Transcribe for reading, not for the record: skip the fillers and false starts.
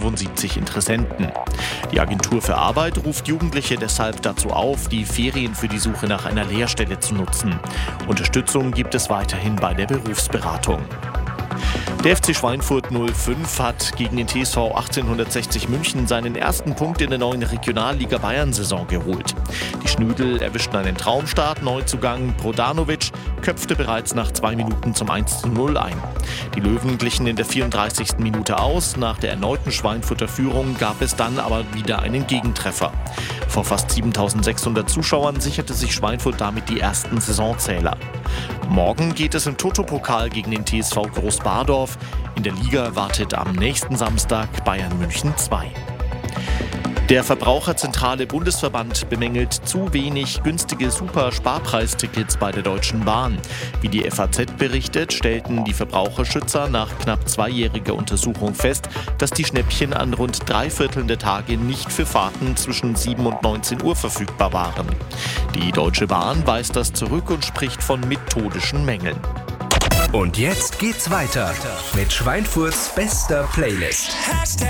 75 Interessenten. Die Agentur für Arbeit ruft Jugendliche deshalb dazu auf, die Ferien für die Suche nach einer Lehrstelle zu nutzen. Unterstützung gibt es weiterhin bei der Berufsberatung. Der FC Schweinfurt 05 hat gegen den TSV 1860 München seinen ersten Punkt in der neuen Regionalliga Bayern-Saison geholt. Die Schnüdel erwischten einen Traumstart, Neuzugang Brodanovic köpfte bereits nach 2 Minuten zum 1:0 ein. Die Löwen glichen in der 34. Minute aus, nach der erneuten Schweinfurter Führung gab es dann aber wieder einen Gegentreffer. Vor fast 7.600 Zuschauern sicherte sich Schweinfurt damit die ersten Saisonzähler. Morgen geht es im Toto-Pokal gegen den TSV Großbardorf. In der Liga wartet am nächsten Samstag Bayern München 2. Der Verbraucherzentrale Bundesverband bemängelt zu wenig günstige Super-Sparpreistickets bei der Deutschen Bahn. Wie die FAZ berichtet, stellten die Verbraucherschützer nach knapp 2-jähriger Untersuchung fest, dass die Schnäppchen an rund 3/4 der Tage nicht für Fahrten zwischen 7 und 19 Uhr verfügbar waren. Die Deutsche Bahn weist das zurück und spricht von methodischen Mängeln. Und jetzt geht's weiter mit Schweinfurts bester Playlist.